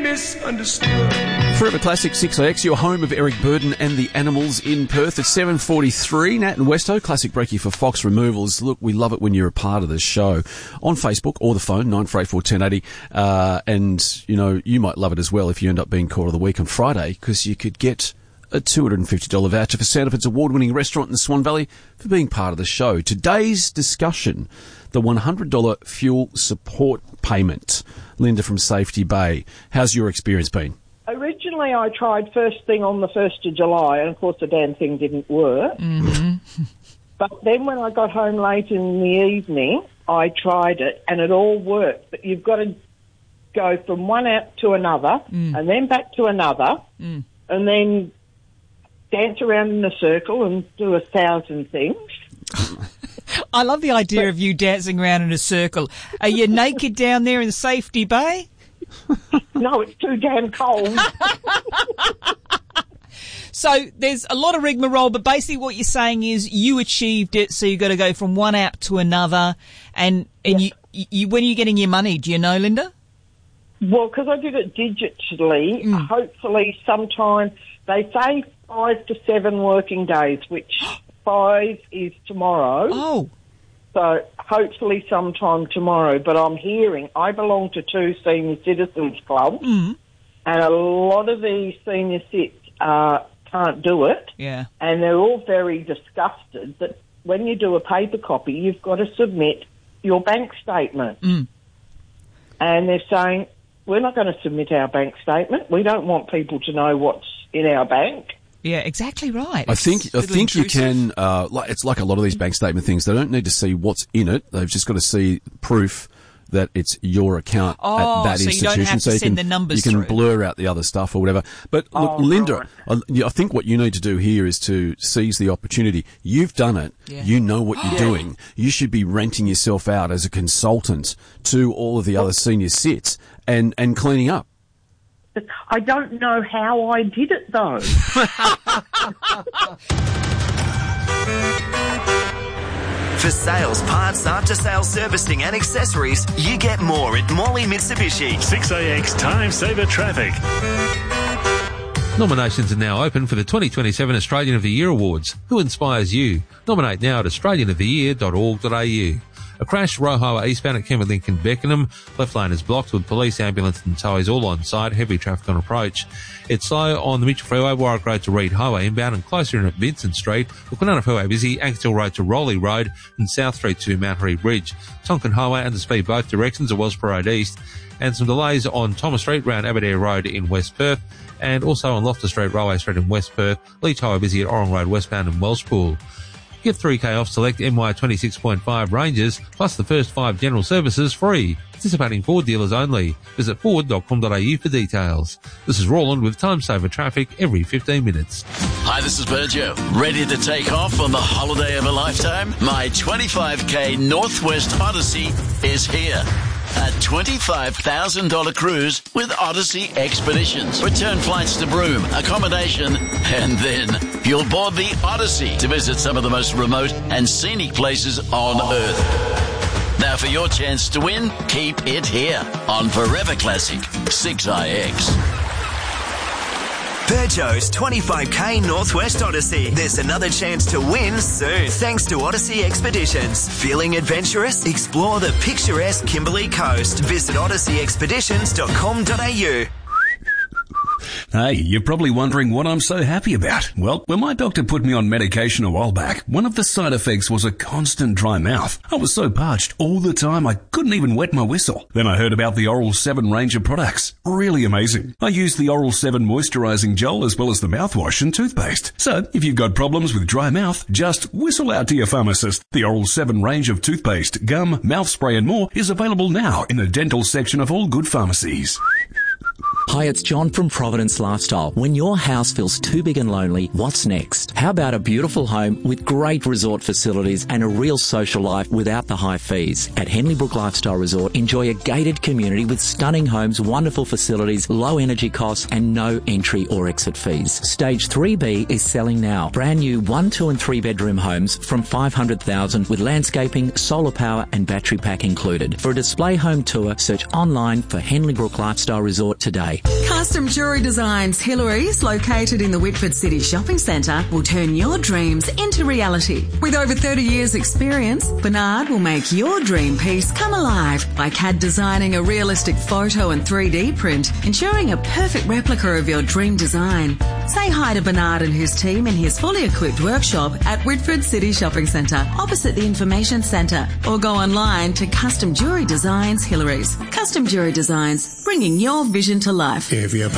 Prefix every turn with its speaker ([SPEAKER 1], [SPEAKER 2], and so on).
[SPEAKER 1] misunderstood.
[SPEAKER 2] Forever Classic 6AX, your home of Eric Burden and the Animals in Perth. It's 7:43. Nat and Westo, classic brekkie for Fox Removals. Look, we love it when you're a part of the show on Facebook or the phone, 9484 1080. And, you know, you might love it as well if you end up being Call of the Week on Friday, because you could get a $250 voucher for Sandifords award-winning restaurant in the Swan Valley for being part of the show. Today's discussion, the $100 fuel support payment. Linda from Safety Bay, how's your experience been?
[SPEAKER 3] Originally, I tried first thing on the 1st of July, and of course the damn thing didn't work. Mm-hmm. But then when I got home late in the evening, I tried it, and it all worked. But you've got to go from one app to another, and then back to another, and then dance around in a circle and do 1,000 things.
[SPEAKER 4] I love the idea of you dancing around in a circle. Are you naked down there in Safety Bay?
[SPEAKER 3] No, it's too damn cold.
[SPEAKER 4] So there's a lot of rigmarole, but basically what you're saying is you achieved it, so you've got to go from one app to another. And you when are you getting your money? Do you know, Linda?
[SPEAKER 3] Well, because I did it digitally, hopefully sometime, they say 5 to 7 working days, which 5 is tomorrow.
[SPEAKER 4] Oh.
[SPEAKER 3] So hopefully sometime tomorrow. But I'm hearing, I belong to 2 senior citizens clubs, and a lot of these senior cits can't do it.
[SPEAKER 4] Yeah.
[SPEAKER 3] And they're all very disgusted that when you do a paper copy, you've got to submit your bank statement. And they're saying, we're not going to submit our bank statement. We don't want people to know what's in our bank.
[SPEAKER 4] Yeah, exactly right.
[SPEAKER 2] I think you can, it's like a lot of these bank statement things. They don't need to see what's in it. They've just got to see proof that it's your account at that institution.
[SPEAKER 4] So you don't have to send the numbers
[SPEAKER 2] you can
[SPEAKER 4] through.
[SPEAKER 2] blur out the other stuff or whatever. But look, Linda, I think what you need to do here is to seize the opportunity. You've done it. Yeah. You know what you're doing. You should be renting yourself out as a consultant to all of the other senior sits and cleaning up.
[SPEAKER 3] I don't know how I did it, though.
[SPEAKER 5] For sales, parts, after-sales servicing and accessories, you get more at Morley Mitsubishi.
[SPEAKER 6] 6AX Time Saver Traffic. Nominations are now open for the 2027 Australian of the Year Awards. Who inspires you? Nominate now at australianoftheyear.org.au. A crash, Roe Highway eastbound at Kemper Lincoln Beckenham. Left lane is blocked with police, ambulance and towies all on site. Heavy traffic on approach. It's slow on the Mitchell Freeway, Warwick Road to Reed Highway inbound and closer in at Vincent Street. The Kwinana Freeway busy, Ankershill Road to Rowley Road and South Street to Mount Harry Bridge. Tonkin Highway under speed both directions at Wellsborough Road East. And some delays on Thomas Street round Aberdare Road in West Perth. And also on Loftus Street, Railway Street in West Perth. Leach Highway busy at Orong Road westbound and Welshpool. Get 3K off select MY 26.5 ranges, plus the first 5 general services free. Participating Ford dealers only. Visit Ford.com.au for details. This is Roland with Time Saver Traffic every 15 minutes.
[SPEAKER 7] Hi, this is Berjo. Ready to take off on the holiday of a lifetime? My 25K Northwest Odyssey is here. A $25,000 cruise with Odyssey Expeditions. Return flights to Broome, accommodation, and then you'll board the Odyssey to visit some of the most remote and scenic places on Earth. Now for your chance to win, keep it here on Forever Classic 6IX.
[SPEAKER 5] Peugeot's 25K Northwest Odyssey. There's another chance to win soon, thanks to Odyssey Expeditions. Feeling adventurous? Explore the picturesque Kimberley Coast. Visit odysseyexpeditions.com.au.
[SPEAKER 8] Hey, you're probably wondering what I'm so happy about. Well, when my doctor put me on medication a while back, one of the side effects was a constant dry mouth. I was so parched all the time I couldn't even wet my whistle. Then I heard about the Oral 7 range of products. Really amazing. I used the Oral 7 moisturizing gel as well as the mouthwash and toothpaste. So, if you've got problems with dry mouth, just whistle out to your pharmacist. The Oral 7 range of toothpaste, gum, mouth spray and more is available now in the dental section of all good pharmacies.
[SPEAKER 9] Hi, it's John from Providence Lifestyle. When your house feels too big and lonely, what's next? How about a beautiful home with great resort facilities and a real social life without the high fees? At Henley Brook Lifestyle Resort, enjoy a gated community with stunning homes, wonderful facilities, low energy costs and no entry or exit fees. Stage 3B is selling now. Brand new 1, 2 and 3 bedroom homes from $500,000 with landscaping, solar power and battery pack included. For a display home tour, search online for Henley Brook Lifestyle Resort today. today.
[SPEAKER 1] Custom Jewellery Designs Hillary's, located in the Whitford City Shopping Centre, will turn your dreams into reality. With over 30 years experience, Bernard will make your dream piece come alive by CAD designing a realistic photo and 3D print, ensuring a perfect replica of your dream design. Say hi to Bernard and his team in his fully equipped workshop at Whitford City Shopping Centre, opposite the Information Centre, or go online to Custom Jewellery Designs Hillary's. Custom Jewellery Designs, bringing your vision to life.
[SPEAKER 10] If you